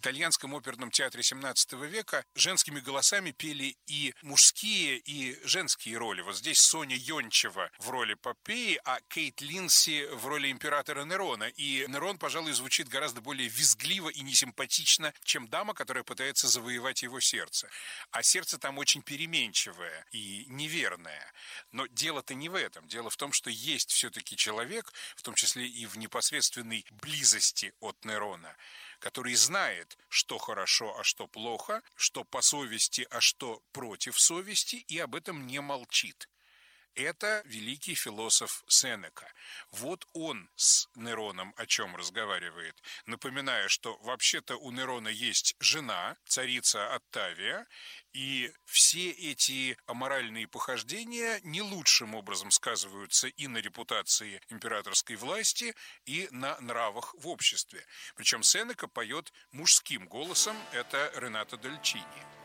итальянском оперном театре XVII века женскими голосами пели и мужские, и женские роли. Вот здесь Соня Йончева в роли Попеи, а Кейт Линси в роли императора Нерона. И Нерон, пожалуй, звучит гораздо более визгливо и несимпатично, чем дама, которая пытается завоевать его сердце. А сердце там очень переменчивое и неверное. Но дело-то не в этом. Дело в том, что есть все-таки человек, в том числе и в непосредственной близости от Нерона, который знает, что хорошо, а что плохо, что по совести, а что против совести, и об этом не молчит. Это великий философ Сенека. Вот он с Нероном о чем разговаривает, напоминая, что вообще-то у Нерона есть жена, царица Оттавия, и все эти аморальные похождения не лучшим образом сказываются и на репутации императорской власти, и на нравах в обществе. Причем Сенека поет мужским голосом, это Ренато Долчини.